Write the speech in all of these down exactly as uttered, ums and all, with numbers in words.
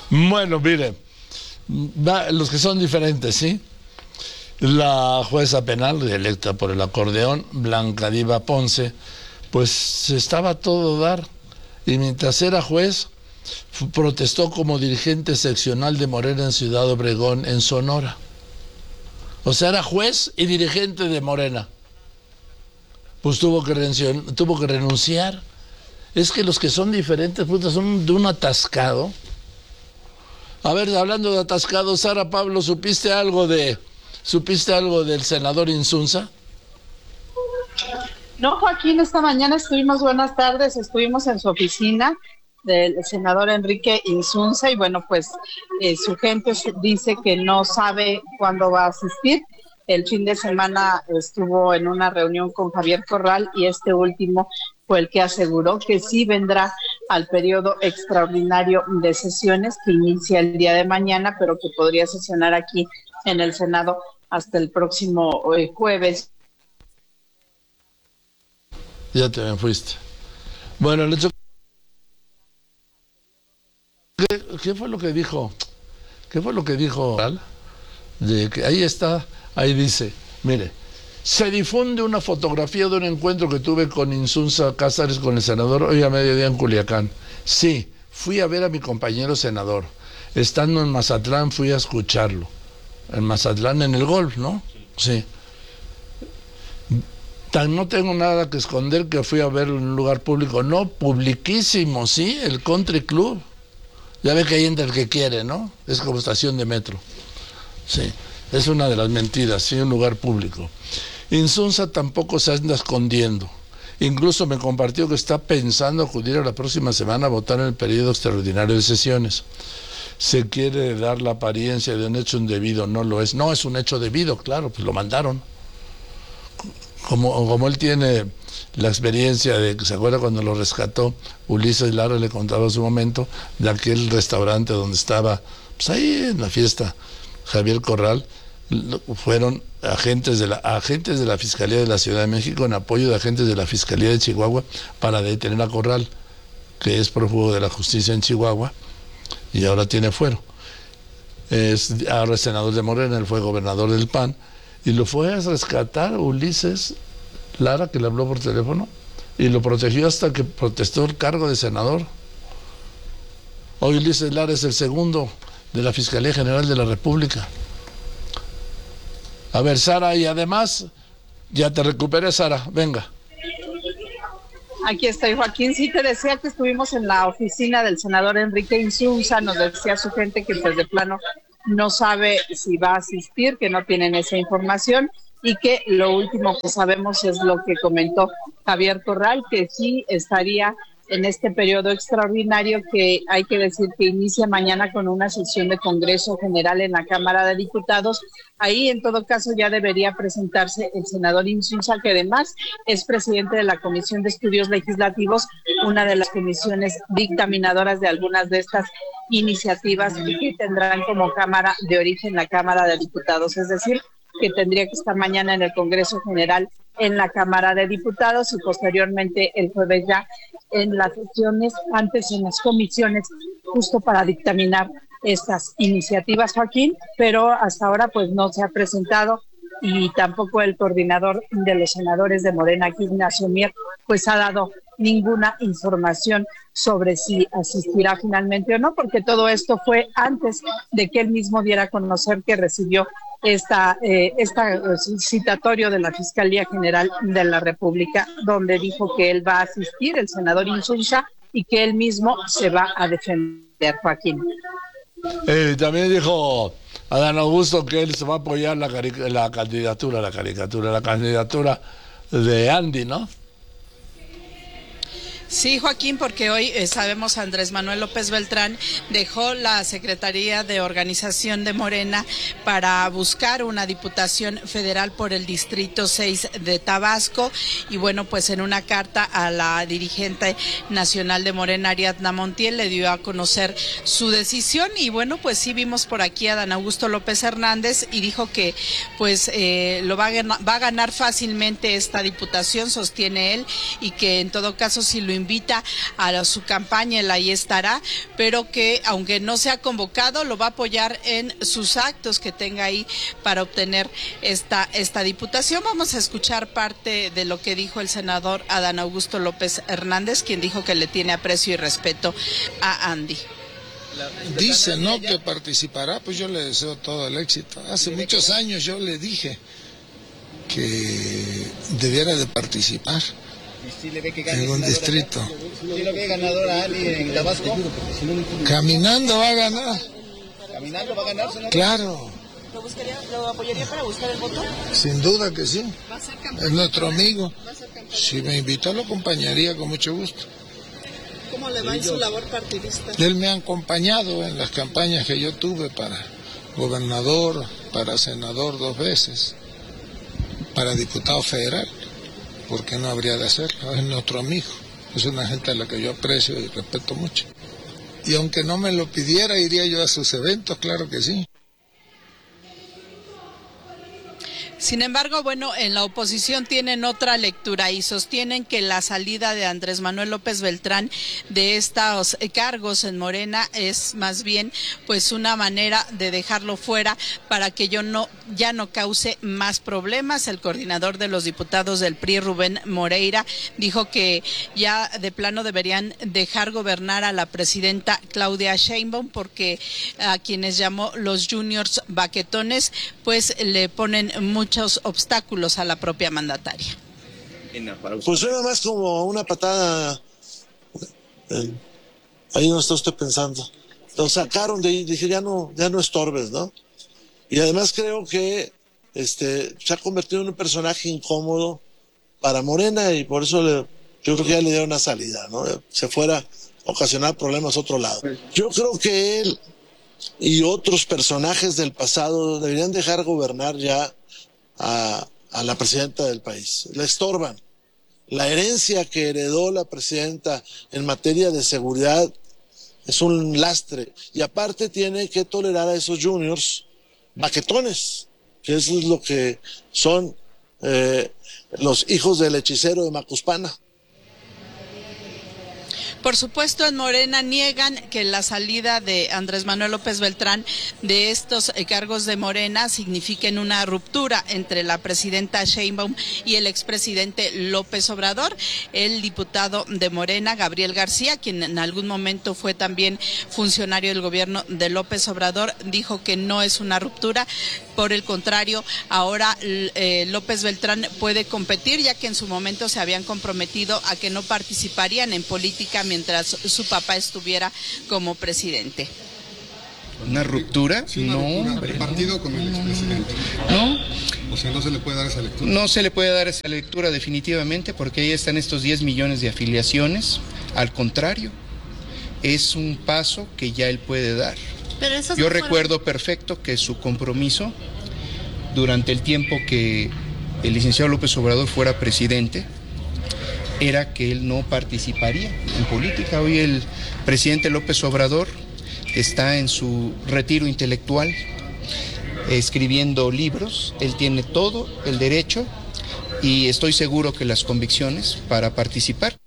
Bueno, mire, va- los que son diferentes, ¿sí? La jueza penal, electa por el acordeón, Blanca Diva Ponce, pues estaba a todo dar. Y mientras era juez, fu- protestó como dirigente seccional de Morena en Ciudad Obregón, en Sonora. O sea, era juez y dirigente de Morena. Pues tuvo que, renunci- tuvo que renunciar. Es que los que son diferentes, puta, son de un atascado. A ver, hablando de atascado, Sara Pablo, ¿supiste algo de, supiste algo del senador Insunza? No, Joaquín, esta mañana estuvimos, buenas tardes, estuvimos en su oficina del senador Enrique Insunza y bueno, pues eh, su gente dice que no sabe cuándo va a asistir. El fin de semana estuvo en una reunión con Javier Corral y este último fue el que aseguró que sí vendrá al periodo extraordinario de sesiones que inicia el día de mañana, pero que podría sesionar aquí en el Senado hasta el próximo eh, jueves. Ya te me fuiste. Bueno, el hecho, ¿qué, qué fue lo que dijo? ¿Qué fue lo que dijo? De que ahí está, ahí dice, mire, se difunde una fotografía de un encuentro que tuve con Insunza Cázares, con el senador, hoy a mediodía en Culiacán. Sí, fui a ver a mi compañero senador. Estando en Mazatlán fui a escucharlo. En Mazatlán, en el golf, ¿no? Sí. Tan no tengo nada que esconder que fui a verlo en un lugar público. No, publiquísimo, sí, el Country Club. Ya ve que ahí entra el que quiere, ¿no? Es como estación de metro. Sí, es una de las mentiras, sí, un lugar público. Insunza tampoco se anda escondiendo. Incluso me compartió que está pensando acudir a la próxima semana a votar en el periodo extraordinario de sesiones. Se quiere dar la apariencia de un hecho indebido, no lo es. No, es un hecho debido, claro, pues lo mandaron. Como, como él tiene la experiencia de, ¿se acuerda cuando lo rescató Ulises Lara? Le contaba en su momento de aquel restaurante donde estaba, pues ahí en la fiesta, Javier Corral. Fueron agentes de la agentes de la Fiscalía de la Ciudad de México en apoyo de agentes de la Fiscalía de Chihuahua para detener a Corral, que es prófugo de la justicia en Chihuahua y ahora tiene fuero. Es ahora es senador de Morena, él fue gobernador del P A N y lo fue a rescatar Ulises Lara, que le habló por teléfono y lo protegió hasta que protestó el cargo de senador. Hoy Ulises Lara es el segundo de la Fiscalía General de la República. A ver, Sara, y además, ya te recuperé, Sara, venga. Aquí estoy, Joaquín. Sí, te decía que estuvimos en la oficina del senador Enrique Insunza, nos decía su gente que pues de plano no sabe si va a asistir, que no tienen esa información y que lo último que sabemos es lo que comentó Javier Corral, que sí estaría en este periodo extraordinario que hay que decir que inicia mañana con una sesión de Congreso General en la Cámara de Diputados. Ahí, en todo caso, ya debería presentarse el senador Insunza, que además es presidente de la Comisión de Estudios Legislativos, una de las comisiones dictaminadoras de algunas de estas iniciativas que tendrán como Cámara de origen la Cámara de Diputados, es decir, que tendría que estar mañana en el Congreso General en la Cámara de Diputados y posteriormente el jueves ya en las sesiones, antes en las comisiones, justo para dictaminar estas iniciativas, Joaquín, pero hasta ahora pues no se ha presentado y tampoco el coordinador de los senadores de Morena, aquí Ignacio Mier, pues ha dado ninguna información sobre si asistirá finalmente o no, porque todo esto fue antes de que él mismo diera a conocer que recibió esta, eh, esta citatorio de la Fiscalía General de la República, donde dijo que él va a asistir, el senador Insunza, y que él mismo se va a defender, Joaquín. Eh, también dijo Adán Augusto que él se va a apoyar la, la candidatura, la caricatura, la candidatura de Andy, ¿no? Sí, Joaquín, porque hoy eh, sabemos Andrés Manuel López Beltrán dejó la Secretaría de Organización de Morena para buscar una diputación federal por el Distrito seis de Tabasco y bueno, pues en una carta a la dirigente nacional de Morena, Ariadna Montiel, le dio a conocer su decisión y bueno, pues sí vimos por aquí a Adán Augusto López Hernández y dijo que pues eh, lo va a, va a ganar fácilmente esta diputación, sostiene él, y que en todo caso si lo invita a su campaña, él ahí estará, pero que aunque no sea convocado, lo va a apoyar en sus actos que tenga ahí para obtener esta, esta diputación. Vamos a escuchar parte de lo que dijo el senador Adán Augusto López Hernández, quien dijo que le tiene aprecio y respeto a Andy. Dice, ¿no?, que participará, pues yo le deseo todo el éxito. Hace muchos años yo le dije que debiera de participar en un distrito. ¿Sí lo ve ganador a Ali en Tabasco? Caminando va a ganar. ¿Caminando va a ganar, senador? Claro. ¿Lo, buscaría, ¿Lo apoyaría para buscar el voto? Sin duda que sí. ¿Va a ser Es nuestro amigo. Si me invitó, lo acompañaría con mucho gusto. ¿Cómo le va en su labor partidista? Él me ha acompañado en las campañas que yo tuve para gobernador, para senador dos veces, para diputado federal. ¿Por qué no habría de hacerlo? Es nuestro amigo. Es una gente a la que yo aprecio y respeto mucho. Y aunque no me lo pidiera, iría yo a sus eventos, claro que sí. Sin embargo, bueno, en la oposición tienen otra lectura y sostienen que la salida de Andrés Manuel López Beltrán de estos cargos en Morena es más bien pues una manera de dejarlo fuera para que yo no ya no cause más problemas. El coordinador de los diputados del P R I, Rubén Moreira, dijo que ya de plano deberían dejar gobernar a la presidenta Claudia Sheinbaum porque a quienes llamó los juniors baquetones pues le ponen mucho muchos obstáculos a la propia mandataria. Pues suena más como una patada. Eh, ahí no está usted pensando. Lo sacaron de ahí, dije ya no, ya no estorbes, ¿no? Y además creo que este se ha convertido en un personaje incómodo para Morena y por eso le, yo creo que ya le dio una salida, ¿no? Se fuera a ocasionar problemas a otro lado. Yo creo que él y otros personajes del pasado deberían dejar gobernar ya A, a la presidenta del país. Le estorban. La herencia que heredó la presidenta en materia de seguridad es un lastre. Y aparte tiene que tolerar a esos juniors baquetones, que eso es lo que son eh, los hijos del hechicero de Macuspana. Por supuesto, en Morena niegan que la salida de Andrés Manuel López Beltrán de estos cargos de Morena signifiquen una ruptura entre la presidenta Sheinbaum y el expresidente López Obrador. El diputado de Morena, Gabriel García, quien en algún momento fue también funcionario del gobierno de López Obrador, dijo que no es una ruptura. Por el contrario, ahora eh, López Beltrán puede competir, ya que en su momento se habían comprometido a que no participarían en política mientras su papá estuviera como presidente. ¿Una ruptura? Sí, una no, ruptura hombre, de partido no. con el expresidente. No. O sea, no se le puede dar esa lectura. No se le puede dar esa lectura definitivamente porque ahí están estos diez millones de afiliaciones. Al contrario, es un paso que ya él puede dar. Pero eso Yo fueron... recuerdo perfecto que su compromiso durante el tiempo que el licenciado López Obrador fuera presidente era que él no participaría en política. Hoy el presidente López Obrador está en su retiro intelectual, escribiendo libros. Él tiene todo el derecho y estoy seguro que las convicciones para participar.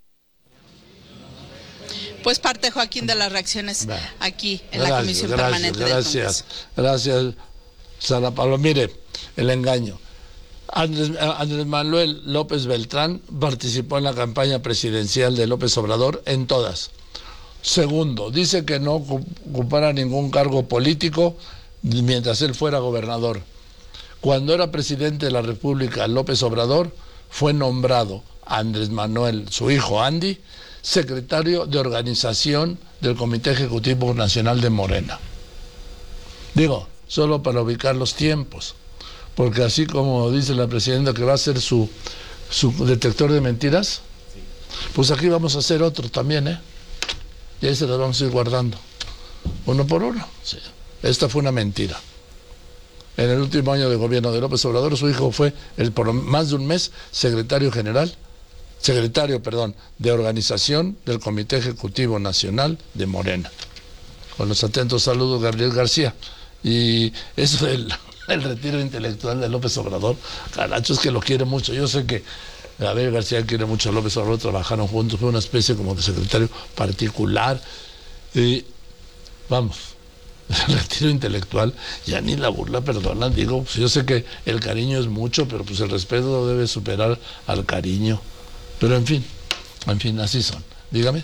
Pues parte, Joaquín, de las reacciones aquí en gracias, la Comisión gracias, Permanente del Congreso. Gracias, gracias, Sara Pablo. Mire, el engaño. Andrés, Andrés Manuel López Beltrán participó en la campaña presidencial de López Obrador en todas. Segundo, dice que no ocupara ningún cargo político mientras él fuera gobernador. Cuando era presidente de la República, López Obrador fue nombrado Andrés Manuel, su hijo Andy, secretario de organización del Comité Ejecutivo Nacional de Morena. Digo, solo para ubicar los tiempos, porque así como dice la presidenta que va a ser su, su detector de mentiras, pues aquí vamos a hacer otro también, ¿eh? Y ahí se los vamos a ir guardando, uno por uno. Sí. Esta fue una mentira. En el último año de gobierno de López Obrador, su hijo fue, el, por más de un mes, secretario general secretario, perdón, de organización del Comité Ejecutivo Nacional de Morena. Con los atentos saludos, Gabriel García. Y eso del el retiro intelectual de López Obrador, caracho, es que lo quiere mucho. Yo sé que Abel García quiere mucho a López Obrador, trabajaron juntos, fue una especie como de secretario particular. Y vamos, el retiro intelectual, ya ni la burla perdonan, digo, pues yo sé que el cariño es mucho, pero pues el respeto debe superar al cariño. Pero en fin, en fin, así son. Dígame.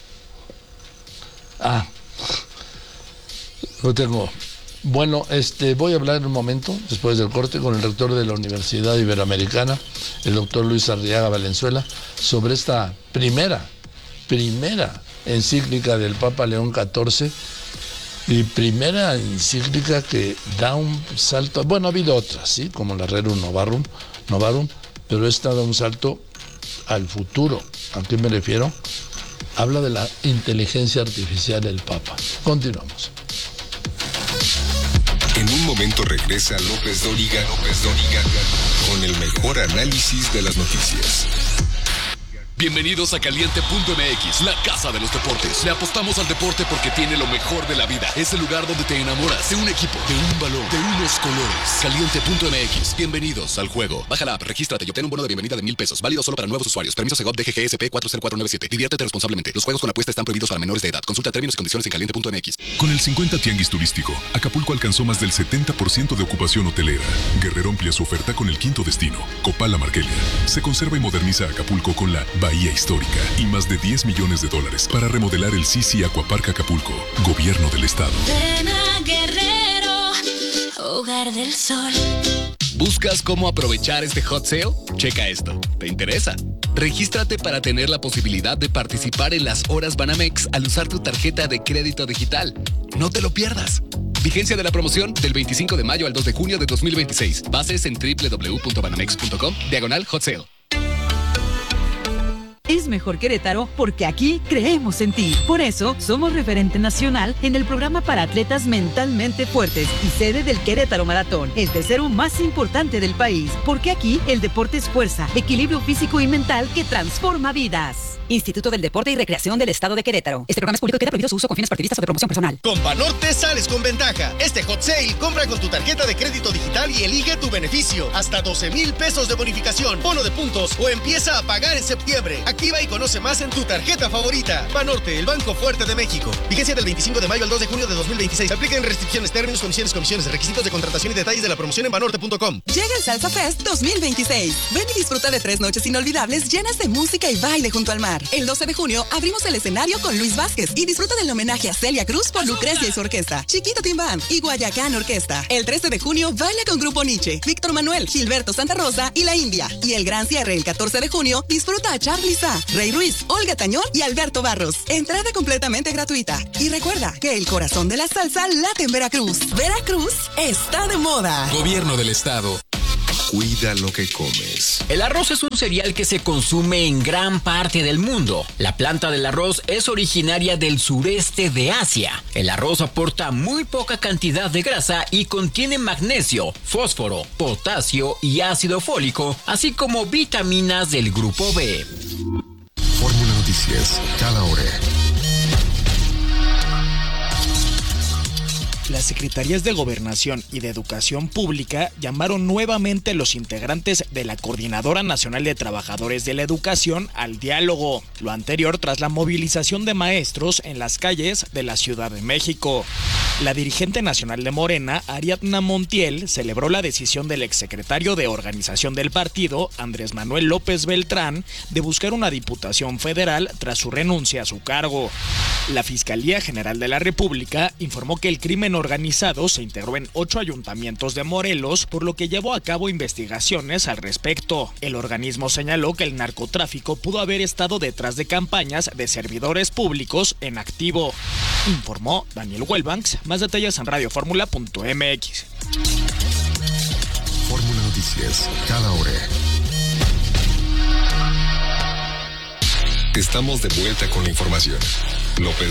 Ah, lo tengo. Bueno, este, voy a hablar en un momento, después del corte, con el rector de la Universidad Iberoamericana, el doctor Luis Arriaga Valenzuela, sobre esta primera, primera encíclica del Papa León catorce, y primera encíclica que da un salto, bueno, ha habido otras, ¿sí? Como la Rerum Novarum, Novarum, pero esta da un salto al futuro. ¿A qué me refiero? Habla de la inteligencia artificial del Papa. Continuamos. En un momento regresa López Dóriga, López Dóriga, con el mejor análisis de las noticias. Bienvenidos a Caliente punto M X, la casa de los deportes. Le apostamos al deporte porque tiene lo mejor de la vida. Es el lugar donde te enamoras de un equipo, de un balón, de unos colores. Caliente punto M X, bienvenidos al juego. Baja la app, regístrate y obtén un bono de bienvenida de mil pesos. Válido solo para nuevos usuarios. Permiso Segov D G G S P cuatro cero cuatro nueve siete. Diviértete responsablemente. Los juegos con apuesta están prohibidos para menores de edad. Consulta términos y condiciones en Caliente punto M X. Con el cincuenta Tianguis Turístico, Acapulco alcanzó más del setenta por ciento de ocupación hotelera. Guerrero amplía su oferta con el quinto destino, Copala Marquelia. Se conserva y moderniza Acapulco con la Bahía Histórica y más de diez millones de dólares para remodelar el Sisi Aquapark Acapulco. Gobierno del Estado. Ven a Guerrero, hogar del sol. ¿Buscas cómo aprovechar este hot sale? Checa esto. ¿Te interesa? Regístrate para tener la posibilidad de participar en las horas Banamex al usar tu tarjeta de crédito digital. No te lo pierdas. Vigencia de la promoción del veinticinco de mayo al dos de junio de dos mil veintiséis. Bases en doble u doble u doble u punto banamex punto com, diagonal hot sale. Es mejor Querétaro porque aquí creemos en ti. Por eso, somos referente nacional en el programa para atletas mentalmente fuertes y sede del Querétaro Maratón, el tercero más importante del país. Porque aquí el deporte es fuerza, equilibrio físico y mental que transforma vidas. Instituto del Deporte y Recreación del Estado de Querétaro. Este programa es público y queda prohibido su uso con fines partidistas o de promoción personal. Con Banorte sales con ventaja. Este hot sale, compra con tu tarjeta de crédito digital y elige tu beneficio. Hasta doce mil pesos de bonificación, bono de puntos o empieza a pagar en septiembre. Activa y conoce más en tu tarjeta favorita. Banorte, el banco fuerte de México. Vigencia del veinticinco de mayo al dos de junio de dos mil veintiséis. Apliquen restricciones, términos, condiciones, comisiones, requisitos de contratación y detalles de la promoción en banorte punto com. Llega el Salsa Fest dos mil veintiséis. Ven y disfruta de tres noches inolvidables llenas de música y baile junto al mar. El doce de junio abrimos el escenario con Luis Vázquez y disfruta del homenaje a Celia Cruz por Lucrecia y su orquesta, Chiquito Team Band y Guayacán Orquesta. El trece de junio baila con Grupo Nietzsche, Víctor Manuel, Gilberto Santa Rosa y La India. Y el gran cierre el catorce de junio disfruta a Charly Sa, Rey Ruiz, Olga Tañón y Alberto Barros. Entrada completamente gratuita. Y recuerda que el corazón de la salsa late en Veracruz. Veracruz está de moda. Gobierno del Estado. Cuida lo que comes. El arroz es un cereal que se consume en gran parte del mundo. La planta del arroz es originaria del sureste de Asia. El arroz aporta muy poca cantidad de grasa y contiene magnesio, fósforo, potasio y ácido fólico, así como vitaminas del grupo B. Fórmula Noticias, cada hora. Las secretarías de Gobernación y de Educación Pública llamaron nuevamente a los integrantes de la Coordinadora Nacional de Trabajadores de la Educación al diálogo. Lo anterior tras la movilización de maestros en las calles de la Ciudad de México. La dirigente nacional de Morena, Ariadna Montiel, celebró la decisión del exsecretario de Organización del partido, Andrés Manuel López Beltrán, de buscar una diputación federal tras su renuncia a su cargo. La Fiscalía General de la República informó que el crimen organizado se integró en ocho ayuntamientos de Morelos, por lo que llevó a cabo investigaciones al respecto. El organismo señaló que el narcotráfico pudo haber estado detrás de campañas de servidores públicos en activo. Informó Daniel Welbanks. Más detalles en radio fórmula punto m x. Fórmula Noticias, cada hora. Estamos de vuelta con la información. López